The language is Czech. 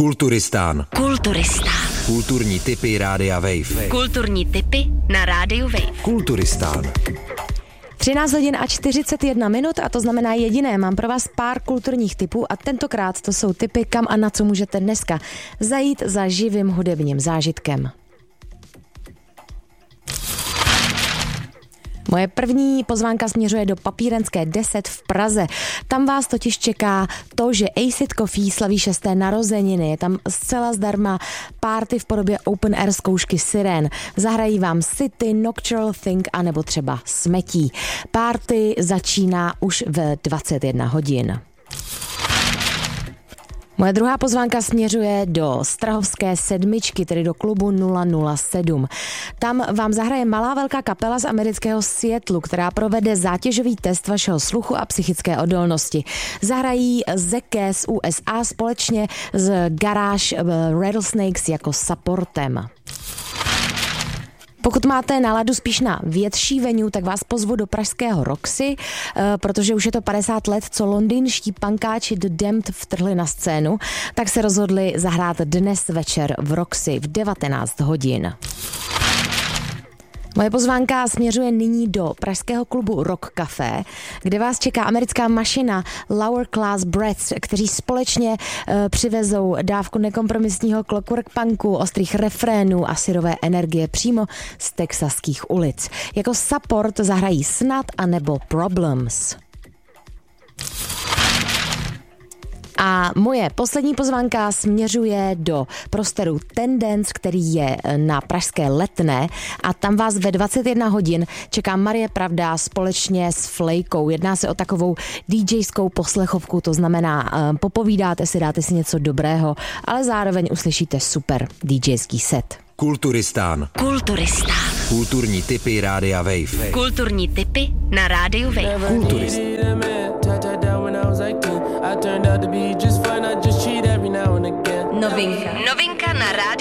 Kulturistán. Kulturistán. Kulturní tipy Rádia Wave. Kulturní tipy na Rádiu Wave. Kulturistán. 13 hodin a 41 minut a to znamená jediné. Mám pro vás pár kulturních tipů a tentokrát to jsou tipy, kam a na co můžete dneska zajít za živým hudebním zážitkem. Moje první pozvánka směřuje do Papírenské 10 v Praze. Tam vás totiž čeká to, že Acid Coffee slaví 6. narozeniny. Je tam zcela zdarma party v podobě open air zkoušky sirén. Zahrají vám City, Nocturnal Think a nebo třeba Smetí. Party začíná už v 21 hodin. Moje druhá pozvánka směřuje do Strahovské 7, tedy do klubu 007. Tam vám zahraje malá velká kapela z amerického Seattlu, která provede zátěžový test vašeho sluchu a psychické odolnosti. Zahrají Zeke z USA společně s Garage Rattlesnakes jako supportem. Pokud máte náladu spíš na větší venue, tak vás pozvu do pražského Roxy, protože už je to 50 let, co londýnští punkáči The Damned vtrhli na scénu, tak se rozhodli zahrát dnes večer v Roxy v 19 hodin. Moje pozvánka směřuje nyní do pražského klubu Rock Café, kde vás čeká americká mašina Lower Class Brats, kteří společně přivezou dávku nekompromisního clockwork punku, ostrých refrénů a syrové energie přímo z texaských ulic. Jako support zahrají Snad a nebo Problems. A moje poslední pozvánka směřuje do prostoru Tendence, který je na pražské Letné a tam vás ve 21 hodin čeká Marie Pravda společně s Flejkou. Jedná se o takovou DJskou poslechovku, to znamená popovídáte si, dáte si něco dobrého, ale zároveň uslyšíte super DJský set. Kulturistán. Kulturistán. Kulturní tipy Rádia Wave. Kulturní tipy na Rádiu Wave. Kulturistán. Novinka na Rádiu